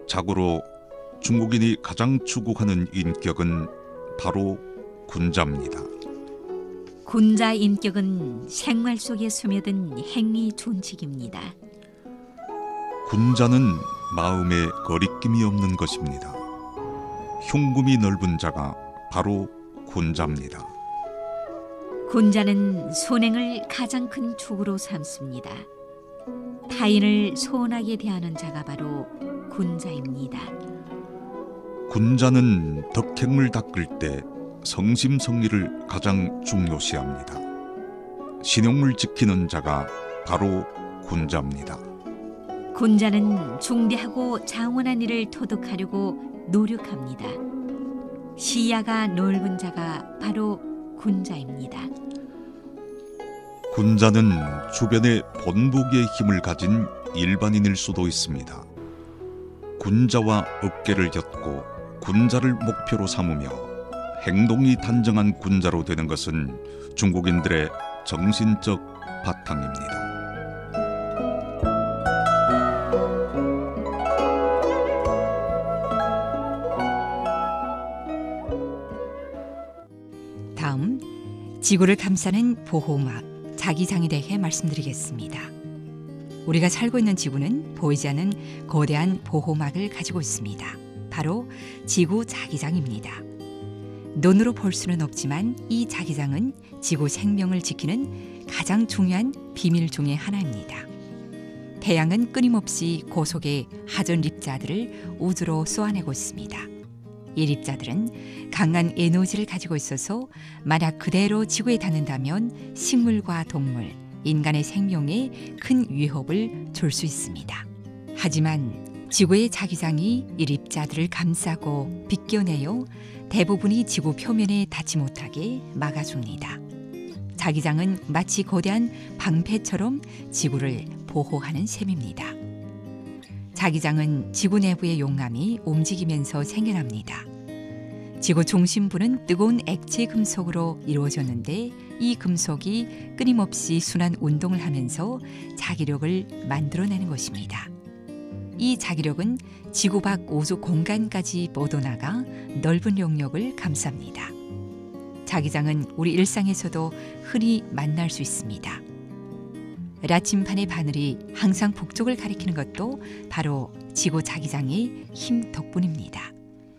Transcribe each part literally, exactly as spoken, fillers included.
자고로 중국인이 가장 추구하는 인격은 바로 군자입니다. 군자 인격은 생활 속에 스며든 행위 준칙입니다. 군자는 마음에 거리낌이 없는 것입니다. 흉금이 넓은 자가 바로 군자입니다. 군자는 선행을 가장 큰 축으로 삼습니다. 타인을 소원하게 대하는 자가 바로 군자입니다. 군자는 덕행을 닦을 때 성심성의를 가장 중요시합니다. 신용을 지키는 자가 바로 군자입니다. 군자는 중대하고 장원한 일을 토득하려고 노력합니다. 시야가 넓은 자가 바로 군자입니다. 군자는 주변에 본보기의 힘을 가진 일반인일 수도 있습니다. 군자와 어깨를 엮고 군자를 목표로 삼으며 행동이 단정한 군자로 되는 것은 중국인들의 정신적 바탕입니다. 다음, 지구를 감싸는 보호막, 자기장에 대해 말씀드리겠습니다. 우리가 살고 있는 지구는 보이지 않는 거대한 보호막을 가지고 있습니다. 바로 지구 자기장입니다. 눈으로 볼 수는 없지만 이 자기장은 지구 생명을 지키는 가장 중요한 비밀 중의 하나입니다. 태양은 끊임없이 고속의 하전 립자들을 우주로 쏘아내고 있습니다. 이 립자들은 강한 에너지를 가지고 있어서 만약 그대로 지구에 닿는다면 식물과 동물, 인간의 생명에 큰 위협을 줄 수 있습니다. 하지만 지구의 자기장이 이 립자들을 감싸고 빗겨내어 대부분이 지구 표면에 닿지 못하게 막아줍니다. 자기장은 마치 거대한 방패처럼 지구를 보호하는 셈입니다. 자기장은 지구 내부의 용암이 움직이면서 생겨납니다. 지구 중심부는 뜨거운 액체 금속으로 이루어졌는데 이 금속이 끊임없이 순환 운동을 하면서 자기력을 만들어내는 것입니다. 이 자기력은 지구 밖 우주 공간까지 뻗어나가 넓은 영역을 감쌉니다. 자기장은 우리 일상에서도 흔히 만날 수 있습니다. 라침판의 바늘이 항상 북쪽을 가리키는 것도 바로 지구 자기장의 힘 덕분입니다.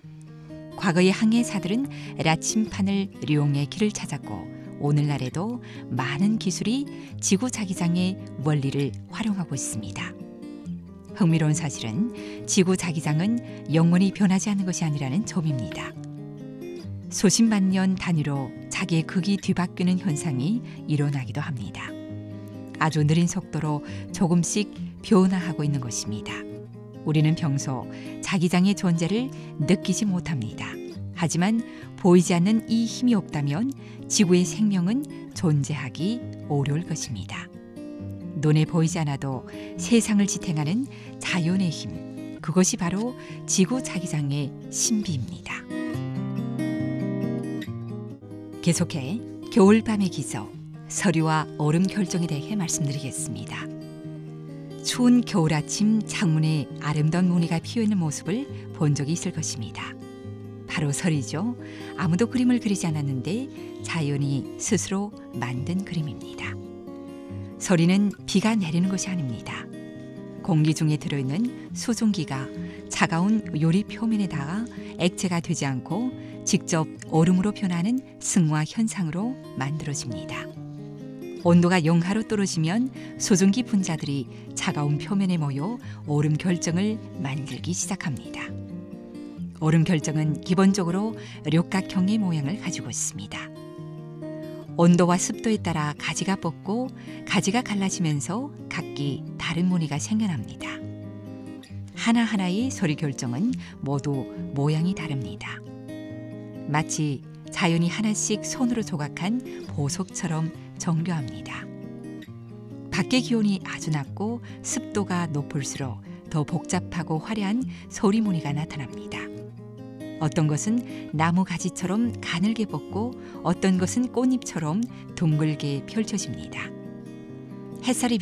과거의 항해사들은 라침판을 이용해 길을 찾았고 오늘날에도 많은 기술이 지구 자기장의 원리를 활용하고 있습니다. 흥미로운 사실은 지구 자기장은 영원히 변하지 않는 것이 아니라는 점입니다. 수십만 년 단위로 자기의 극이 뒤바뀌는 현상이 일어나기도 합니다. 아주 느린 속도로 조금씩 변화하고 있는 것입니다. 우리는 평소 자기장의 존재를 느끼지 못합니다. 하지만 보이지 않는 이 힘이 없다면 지구의 생명은 존재하기 어려울 것입니다. 눈에 보이지 않아도 세상을 지탱하는 자연의 힘, 그것이 바로 지구 자기장의 신비입니다. 계속해 겨울밤의 기적, 서리와 얼음 결정에 대해 말씀드리겠습니다. 추운 겨울 아침 창문에 아름다운 무늬가 피어있는 모습을 본 적이 있을 것입니다. 바로 서리죠. 아무도 그림을 그리지 않았는데 자연이 스스로 만든 그림입니다. 서리는 비가 내리는 것이 아닙니다. 공기 중에 들어있는 수증기가 차가운 요리 표면에 닿아 액체가 되지 않고 직접 얼음으로 변하는 승화 현상으로 만들어집니다. 온도가 영하로 떨어지면 수증기 분자들이 차가운 표면에 모여 얼음 결정을 만들기 시작합니다. 얼음 결정은 기본적으로六角형의 모양을 가지고 있습니다. 온도와 습도에 따라 가지가 뻗고 가지가 갈라지면서 각기 다른 무늬가 생겨납니다. 하나하나의 서리 결정은 모두 모양이 다릅니다. 마치 자연이 하나씩 손으로 조각한 보석처럼 정교합니다. 밖의 기온이 아주 낮고 습도가 높을수록 더 복잡하고 화려한 서리 무늬가 나타납니다. 어떤 것은 나무 가지처럼 가늘게 뻗고 어떤 것은 꽃잎처럼 둥글게 펼쳐집니다. 햇살이